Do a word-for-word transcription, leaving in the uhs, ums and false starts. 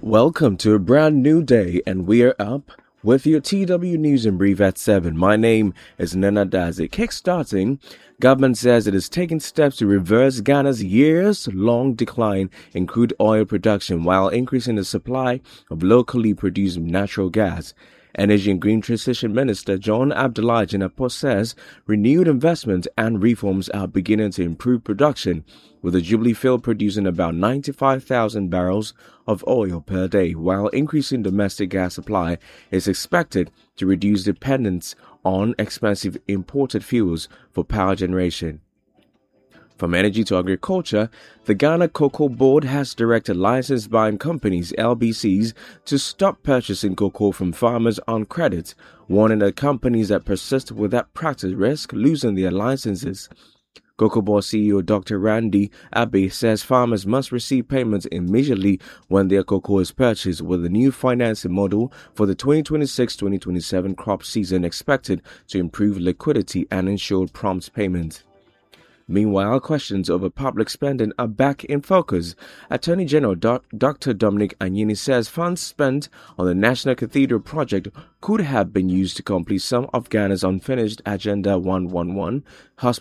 Welcome to a brand new day, and we are up with your T W News in brief at seven. My name is Nana Dazi. Kickstarting, government says it is taking steps to reverse Ghana's years-long decline in crude oil production while increasing the supply of locally produced natural gas. Energy and Green Transition Minister John Abdullah Jinapor says renewed investment and reforms are beginning to improve production, with the Jubilee field producing about ninety-five thousand barrels of oil per day, while increasing domestic gas supply is expected to reduce dependence on expensive imported fuels for power generation. From energy to agriculture, the Ghana Cocoa Board has directed licensed buying companies, L B Cs, to stop purchasing cocoa from farmers on credit, warning that companies that persist with that practice risk losing their licenses. Cocoa Board C E O Doctor Randy Abbey says farmers must receive payments immediately when their cocoa is purchased, with a new financing model for the twenty twenty-six twenty twenty-seven crop season expected to improve liquidity and ensure prompt payment. Meanwhile, questions over public spending are back in focus. Attorney General Doc- Doctor Dominic Anyini says funds spent on the National Cathedral project could have been used to complete some of Ghana's unfinished Agenda one eleven hospital